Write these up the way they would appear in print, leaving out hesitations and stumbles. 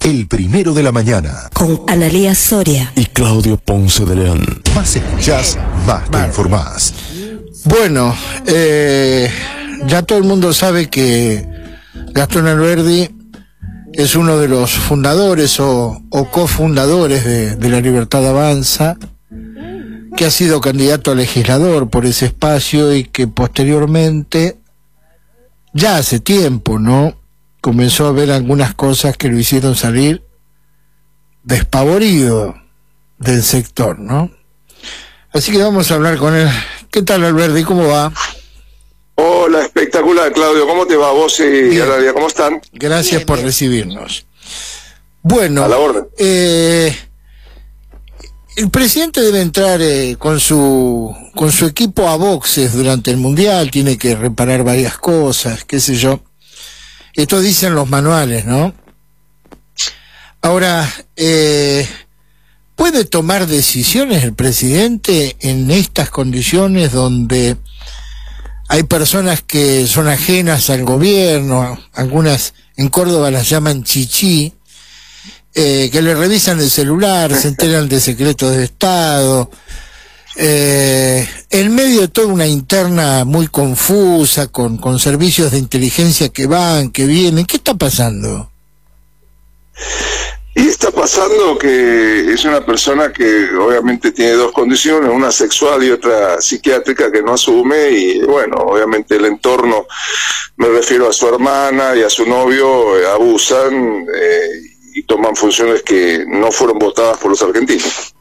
El primero de la mañana. Con Analía Soria y Claudio Ponce de León. Más escuchás, más te informás. Bueno, ya todo el mundo sabe que Gastón Alberdi es uno de los fundadores o cofundadores de La Libertad Avanza, que ha sido candidato a legislador por ese espacio y que posteriormente, ya hace tiempo, ¿no?, comenzó a ver algunas cosas que lo hicieron salir despavorido del sector, ¿no? Así que vamos a hablar con él. ¿Qué tal, Alberdi? ¿Cómo va? Hola, espectacular, Claudio. ¿Cómo te va? Vos y Alaria, ¿cómo están? Gracias por recibirnos. Bueno, a la orden. El presidente debe entrar con su equipo a boxes durante el Mundial, tiene que reparar varias cosas, qué sé yo. Esto dicen los manuales, ¿no? Ahora, ¿puede tomar decisiones el presidente en estas condiciones donde hay personas que son ajenas al gobierno, algunas en Córdoba las llaman chichí, que le revisan el celular, se enteran de secretos de Estado, en medio de toda una interna muy confusa, con servicios de inteligencia que van, que vienen? ¿Qué está pasando? Y está pasando que es una persona que obviamente tiene dos condiciones, una sexual y otra psiquiátrica, que no asume, y bueno, obviamente el entorno, me refiero a su hermana y a su novio, abusan y toman funciones que no fueron votadas por los argentinos.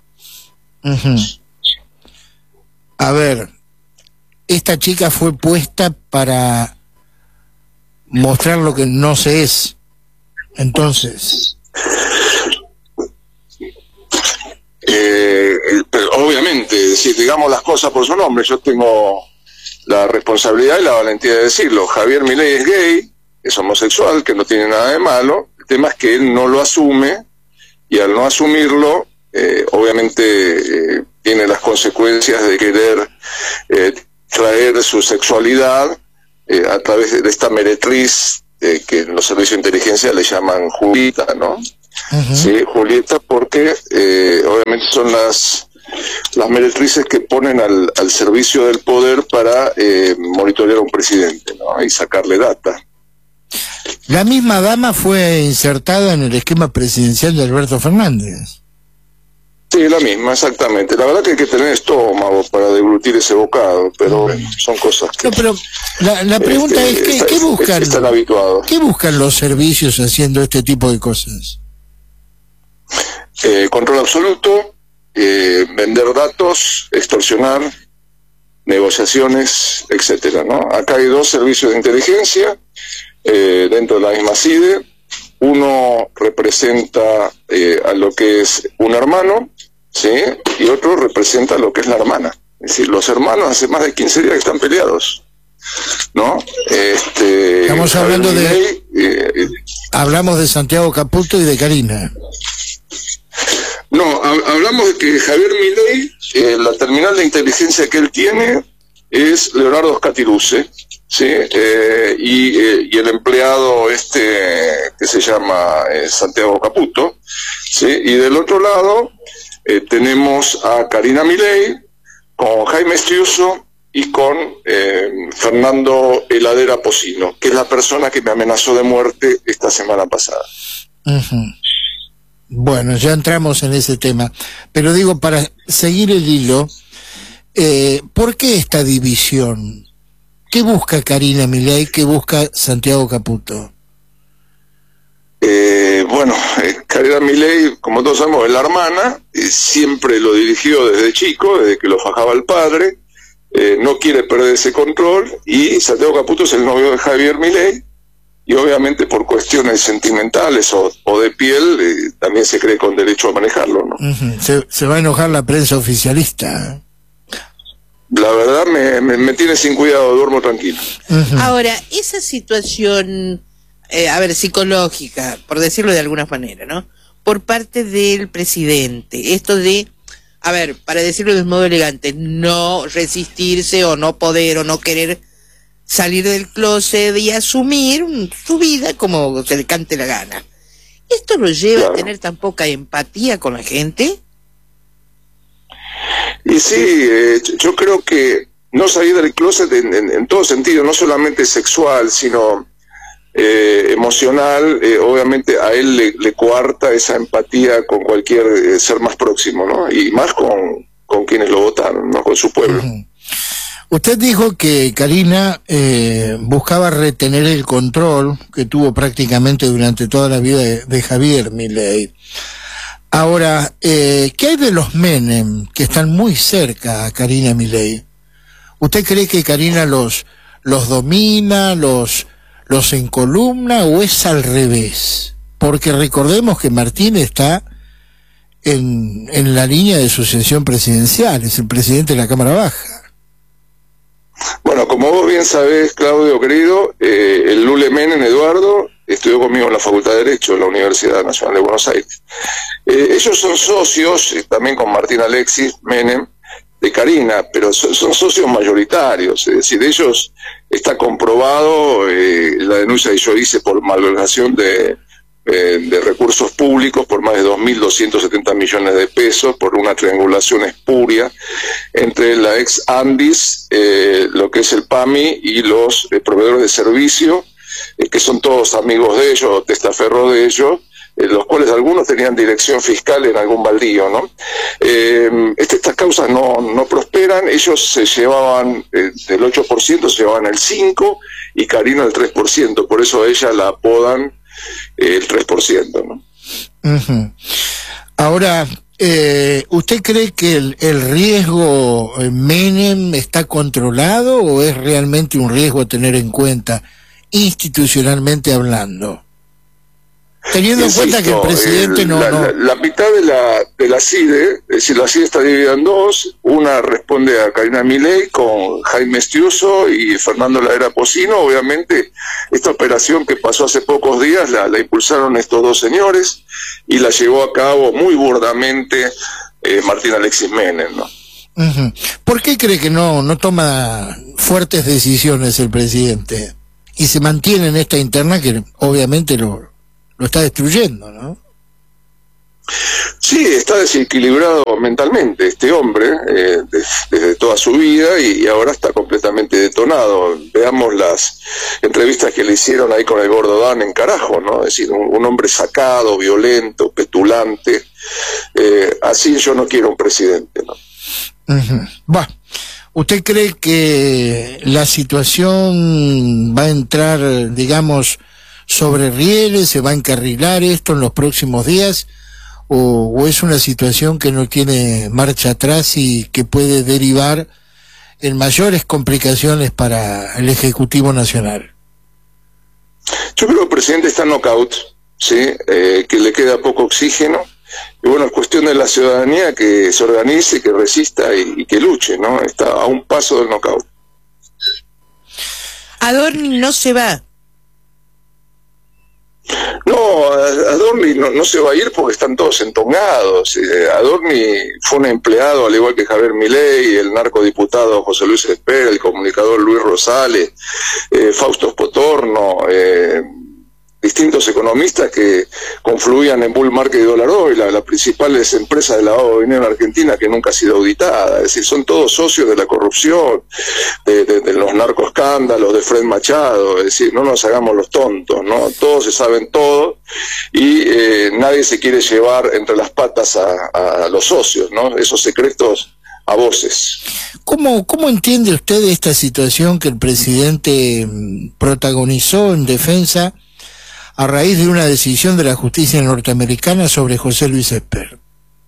A ver, esta chica fue puesta para mostrar lo que no se es. Entonces, pero obviamente, si digamos las cosas por su nombre, yo tengo la responsabilidad y la valentía de decirlo. Javier Milei es gay, es homosexual, que no tiene nada de malo. El tema es que él no lo asume, y al no asumirlo, obviamente tiene las consecuencias de querer traer su sexualidad a través de esta meretriz que en los servicios de inteligencia le llaman Julieta, ¿no? Sí, Julieta, porque obviamente son las meretrices que ponen al servicio del poder para monitorear a un presidente, ¿no?, y sacarle data. La misma dama fue insertada en el esquema presidencial de Alberto Fernández. Sí, la misma, exactamente. La verdad que hay que tener estómago para deglutir ese bocado, pero bueno, son cosas que... No, pero la pregunta es, ¿qué buscan? Están habituados. ¿Qué buscan los servicios haciendo este tipo de cosas? Control absoluto, vender datos, extorsionar, negociaciones, etcétera, ¿no? Acá hay dos servicios de inteligencia dentro de la misma CIDE. Uno representa a lo que es un hermano, ¿sí?, y otro representa lo que es la hermana. Es decir, los hermanos hace más de 15 días que están peleados, ¿no? Estamos hablando hablamos de Santiago Caputo y de Karina. No, hablamos de que Javier Milei, la terminal de inteligencia que él tiene es Leonardo Scatiruce, ¿sí? Y el empleado que se llama Santiago Caputo, ¿sí? Y del otro lado tenemos a Karina Milei con Jaime Estiuso y con Fernando Heladera Pocino, que es la persona que me amenazó de muerte esta semana pasada. Bueno, ya entramos en ese tema, pero digo, para seguir el hilo, ¿por qué esta división? ¿Qué busca Karina Milei? ¿Qué busca Santiago Caputo? Bueno, Karina Milei, como todos sabemos, es la hermana, siempre lo dirigió desde chico, desde que lo fajaba el padre, no quiere perder ese control, y Santiago Caputo es el novio de Javier Milei, y obviamente por cuestiones sentimentales o de piel, también se cree con derecho a manejarlo, ¿no? Se va a enojar la prensa oficialista. La verdad me tiene sin cuidado, duermo tranquilo. Ahora, esa situación, psicológica, por decirlo de alguna manera, ¿no?, por parte del presidente, esto de, para decirlo de un modo elegante, no resistirse o no poder o no querer salir del closet y asumir su vida como se le cante la gana. ¿Esto lo lleva Claro. a tener tan poca empatía con la gente? Y sí, yo creo que no salir del closet en todo sentido, no solamente sexual, sino emocional, obviamente a él le coarta esa empatía con cualquier ser más próximo, ¿no? Y más con quienes lo votaron, ¿no? Con su pueblo. Usted dijo que Karina buscaba retener el control que tuvo prácticamente durante toda la vida de Javier Milei. Ahora, ¿qué hay de los Menem, que están muy cerca a Karina Milei? ¿Usted cree que Karina los domina, los encolumna, o es al revés? Porque recordemos que Martín está en la línea de sucesión presidencial, es el presidente de la Cámara Baja. Bueno, como vos bien sabés, Claudio, querido, el Lule Menem, Eduardo, estudió conmigo en la Facultad de Derecho de la Universidad Nacional de Buenos Aires. Ellos son socios, también con Martín Alexis Menem, de Karina, pero son socios mayoritarios, es decir, ellos, está comprobado la denuncia que yo hice por malversación de recursos públicos por más de 2.270 millones de pesos por una triangulación espuria entre la ex Andis, lo que es el PAMI, y los proveedores de servicio, que son todos amigos de ellos, testaferros de ellos, los cuales algunos tenían dirección fiscal en algún baldío, ¿no? Estas causas no prosperan, ellos se llevaban del 8%, se llevaban el 5%, y Karina el 3%, por eso a ella la apodan el 3%, ¿no? Uh-huh. Ahora, ¿usted cree que el riesgo Menem está controlado, o es realmente un riesgo a tener en cuenta institucionalmente hablando? Teniendo en cuenta que el presidente la mitad de la CIDE, es decir, la CIDE está dividida en dos, una responde a Karina Milei con Jaime Estiuso y Fernando Ladera Pocino. Obviamente esta operación que pasó hace pocos días la impulsaron estos dos señores y la llevó a cabo muy burdamente Martín Alexis Menem, ¿no? Uh-huh. ¿Por qué cree que no toma fuertes decisiones el presidente y se mantiene en esta interna que obviamente lo está destruyendo, ¿no? Sí, está desequilibrado mentalmente este hombre desde toda su vida y ahora está completamente detonado. Veamos las entrevistas que le hicieron ahí con el Gordo Dan en Carajo, ¿no? Es decir, un hombre sacado, violento, petulante. Así yo no quiero un presidente, ¿no? Uh-huh. ¿Usted cree que la situación va a entrar, digamos, sobre rieles, se va a encarrilar esto en los próximos días, o es una situación que no tiene marcha atrás y que puede derivar en mayores complicaciones para el Ejecutivo Nacional? Yo creo que el presidente está en knockout, ¿sí? Que le queda poco oxígeno, y bueno, es cuestión de la ciudadanía que se organice, que resista y que luche, ¿no? Está a un paso del knockout. Adorni no se va. No, Adorni no se va a ir porque están todos entongados. Adorni fue un empleado, al igual que Javier Milei, el narcodiputado José Luis Espera, el comunicador Luis Rosales, Fausto Spotorno, distintos economistas que confluían en Bull Market y Dólar Oil, la principal empresa de lavado de dinero en Argentina que nunca ha sido auditada. Es decir, son todos socios de la corrupción, de los narcoescándalos, de Fred Machado. Es decir, no nos hagamos los tontos, ¿no? Todos se saben todo y nadie se quiere llevar entre las patas a los socios, ¿no? Esos secretos a voces. ¿Cómo entiende usted esta situación que el presidente protagonizó en defensa a raíz de una decisión de la justicia norteamericana sobre José Luis Esper?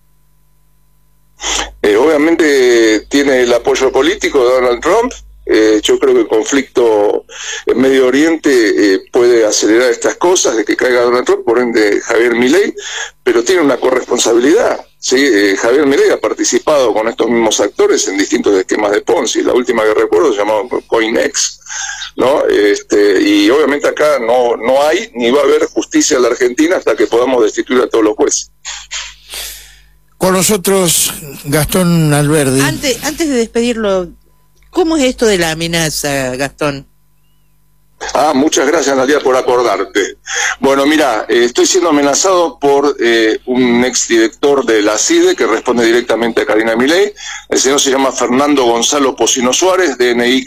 Obviamente tiene el apoyo político de Donald Trump. Yo creo que el conflicto en Medio Oriente puede acelerar estas cosas, de que caiga Donald Trump, por ende Javier Milei, pero tiene una corresponsabilidad, ¿sí? Javier Milei ha participado con estos mismos actores en distintos esquemas de Ponzi. La última que recuerdo se llamaba CoinEx, ¿no? Y obviamente acá no hay ni va a haber justicia en la Argentina hasta que podamos destituir a todos los jueces. Con nosotros Gastón Alberdi. Antes de despedirlo, ¿cómo es esto de la amenaza, Gastón? Muchas gracias, Analia, por acordarte. Bueno, mira, estoy siendo amenazado por un exdirector de la CIDE que responde directamente a Karina Milei. El señor se llama Fernando Gonzalo Pocino Suárez, DNI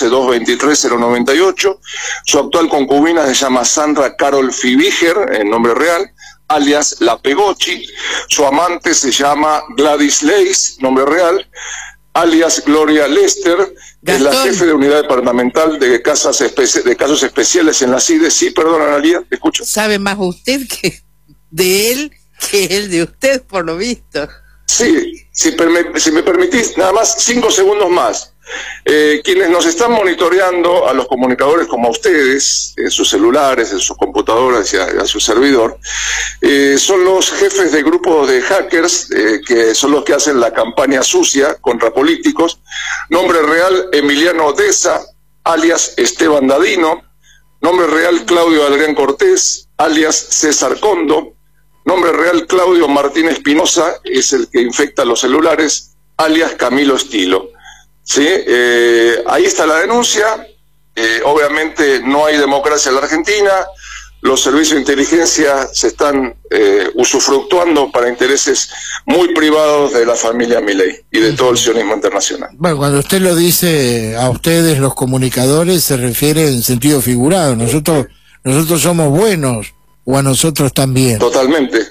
14-223-098. Su actual concubina se llama Sandra Carol Fibiger, en nombre real, alias La Pegocci. Su amante se llama Gladys Leis, nombre real, alias Gloria Lester. Es la jefe de unidad departamental de casos especiales en la CIDE. Sí, perdón, Analia, ¿te escucho? ¿Sabe más usted de él que él de usted, por lo visto? Sí, si me permitís, nada más 5 segundos más. Quienes nos están monitoreando, a los comunicadores como a ustedes, en sus celulares, en sus computadoras y a su servidor, son los jefes de grupos de hackers, que son los que hacen la campaña sucia contra políticos. Nombre real, Emiliano Odessa, alias Esteban Dadino. Nombre real, Claudio Adrián Cortés, alias César Condo. Nombre real, Claudio Martín Espinosa, es el que infecta los celulares, alias Camilo Estilo. Sí, ahí está la denuncia. Obviamente no hay democracia en la Argentina. Los servicios de inteligencia se están usufructuando para intereses muy privados de la familia Milei y de todo el sionismo internacional. Bueno, cuando usted lo dice a ustedes, los comunicadores, se refiere en sentido figurado. Nosotros somos buenos, o a nosotros también. Totalmente.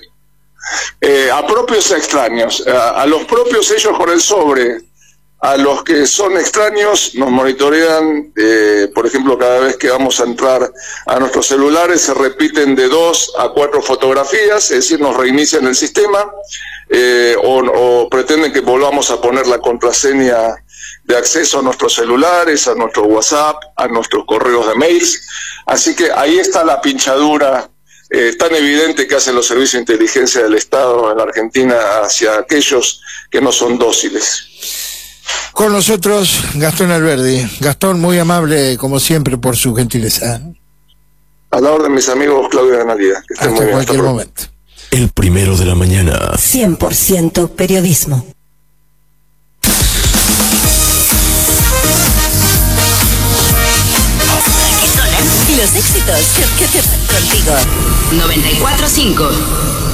A propios y a extraños. A los propios ellos con el sobre. A los que son extraños nos monitorean, por ejemplo, cada vez que vamos a entrar a nuestros celulares se repiten de 2 a 4 fotografías, es decir, nos reinician el sistema, o pretenden que volvamos a poner la contraseña de acceso a nuestros celulares, a nuestro WhatsApp, a nuestros correos de mails. Así que ahí está la pinchadura tan evidente que hacen los servicios de inteligencia del Estado en la Argentina hacia aquellos que no son dóciles. Con nosotros, Gastón Alberdi. Gastón, muy amable, como siempre, por su gentileza. A la orden, mis amigos, Claudio y Analia. Que estén muy bien. Hasta cualquier momento. El primero de la mañana. 100% periodismo. Los éxitos que contigo. 94.5